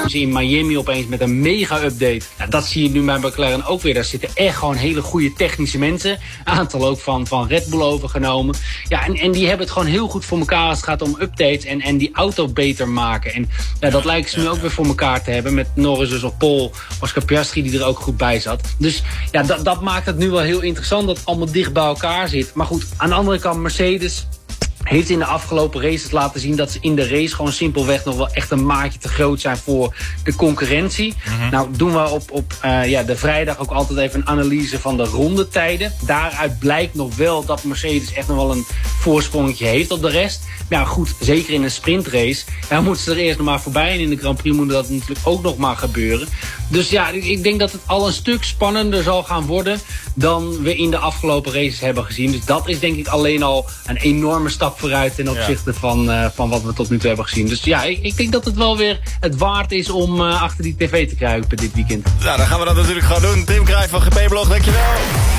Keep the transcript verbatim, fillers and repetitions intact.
kwamen ze in Miami opeens met een mega-update. Nou, dat zie je nu bij McLaren ook weer. Daar zitten echt gewoon hele goede technische mensen. Aantal ook van, van Red Bull overgenomen. Ja, en, en die hebben het gewoon heel goed voor elkaar als het gaat om updates en, en die auto beter maken. En ja, dat lijken ze nu ook weer voor elkaar te hebben. Met Norris dus op pole, Oscar Piastri die er ook goed bij zat. Dus ja, dat, dat maakt het nu wel heel interessant dat het allemaal dicht bij elkaar zit. Maar goed, aan de andere kant, Mercedes heeft in de afgelopen races laten zien dat ze in de race gewoon simpelweg nog wel echt een maatje te groot zijn voor de concurrentie. Mm-hmm. Nou doen we op, op uh, ja, de vrijdag ook altijd even een analyse van de rondetijden. Daaruit blijkt nog wel dat Mercedes echt nog wel een voorsprongetje heeft op de rest. Ja goed, zeker in een sprintrace. Ja, moeten ze er eerst nog maar voorbij en in de Grand Prix moet dat natuurlijk ook nog maar gebeuren. Dus ja, ik denk dat het al een stuk spannender zal gaan worden dan we in de afgelopen races hebben gezien. Dus dat is denk ik alleen al een enorme stap vooruit ten opzichte ja. van, uh, van wat we tot nu toe hebben gezien. Dus ja, ik, ik denk dat het wel weer het waard is om uh, achter die tv te kruipen dit weekend. Nou, dan gaan we dat natuurlijk gewoon doen. Tim Cruijff van G P Blog, dankjewel.